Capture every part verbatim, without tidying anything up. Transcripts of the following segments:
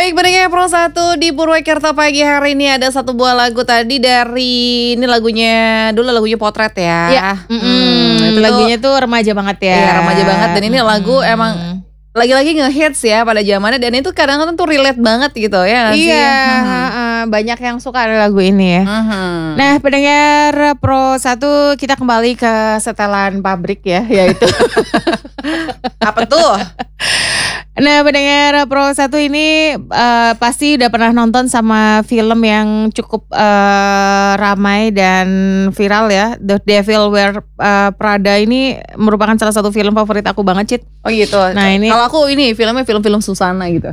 Baik, pendengar Pro satu di Purwakarta pagi hari ini ada satu buah lagu tadi dari ini lagunya dulu lagunya Potret ya. Iya. Hmm, itu Lagunya tuh remaja banget ya. Iya, remaja banget dan ini lagu Mm-mm. emang lagi-lagi ngehits ya pada zamannya dan itu kadang-kadang tuh relate banget gitu ya nggak sih? Iya, Mhm. heeh, banyak yang suka ada lagu ini ya. Mhm. Nah, pendengar Pro satu kita kembali ke setelan pabrik ya, yaitu Apa tuh? Nah, pendengar Pro satu ini eh, pasti udah pernah nonton sama film yang cukup eh, ramai dan viral ya. The Devil Wear eh, Prada ini merupakan salah satu film favorit aku banget, Cit. Oh gitu. Nah, ini- kalau aku ini filmnya film-film Susana gitu.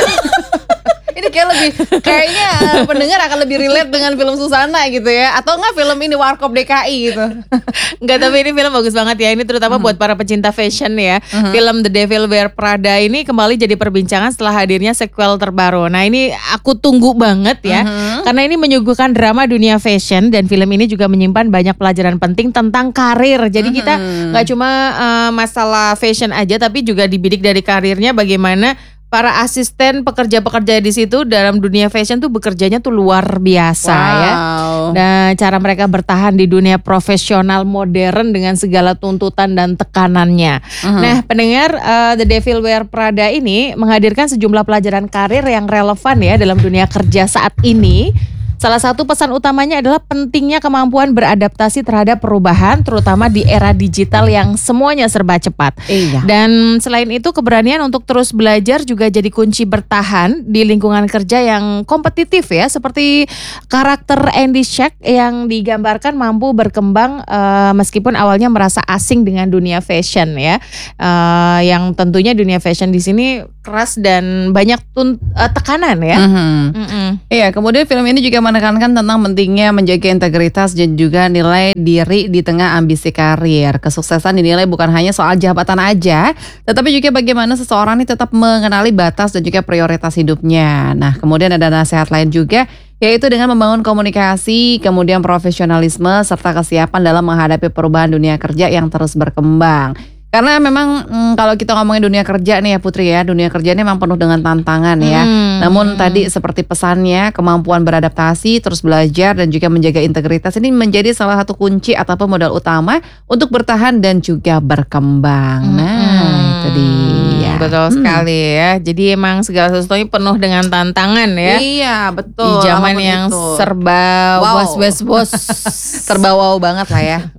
Ini kayak lebih kayaknya eh, pendengar akan lebih relate dengan film Susana gitu ya, atau enggak film ini Warkop D K I gitu. Enggak, tapi ini film bagus banget ya. Ini terutama buat para pecinta fashion ya. Film The Devil Wear Prada ini kembali jadi perbincangan setelah hadirnya sequel terbaru. Nah, ini aku tunggu banget ya. Karena ini menyuguhkan drama dunia fashion dan film ini juga menyimpan banyak pelajaran penting tentang karir. Jadi kita nggak cuma eh, masalah fashion aja, tapi juga dibidik dari karirnya bagaimana para asisten pekerja-pekerja di situ dalam dunia fashion tuh bekerjanya tuh luar biasa ya. Wow. Nah, cara mereka bertahan di dunia profesional modern dengan segala tuntutan dan tekanannya. Nah, pendengar uh, The Devil Wear Prada ini menghadirkan sejumlah pelajaran karir yang relevan ya dalam dunia kerja saat ini. Salah satu pesan utamanya adalah pentingnya kemampuan beradaptasi terhadap perubahan, terutama di era digital yang semuanya serba cepat. Iya. Dan selain itu keberanian untuk terus belajar juga jadi kunci bertahan di lingkungan kerja yang kompetitif ya. Seperti karakter Andy Shack yang digambarkan mampu berkembang eh, meskipun awalnya merasa asing dengan dunia fashion ya. Eh, yang tentunya dunia fashion di sini keras dan banyak tun- eh, tekanan ya. Mhm. Mm-mm. Iya, kemudian film ini juga menekankan tentang pentingnya menjaga integritas dan juga nilai diri di tengah ambisi karir. Kesuksesan dinilai bukan hanya soal jabatan aja, tetapi juga bagaimana seseorang ini tetap mengenali batas dan juga prioritas hidupnya. Nah, kemudian ada nasihat lain juga, yaitu dengan membangun komunikasi, kemudian profesionalisme, serta kesiapan dalam menghadapi perubahan dunia kerja yang terus berkembang. Karena memang mm, kalau kita ngomongin dunia kerja nih ya Putri ya, dunia kerja ini memang penuh dengan tantangan ya. Hmm. Namun tadi seperti pesannya, kemampuan beradaptasi, terus belajar dan juga menjaga integritas ini menjadi salah satu kunci ataupun modal utama untuk bertahan dan juga berkembang. Nah, itu dia. Betul sekali ya. Jadi emang segala sesuatunya penuh dengan tantangan ya. Iya, Di betul. zaman apapun yang itu. serba Wow. was was was. Serba wow banget lah ya.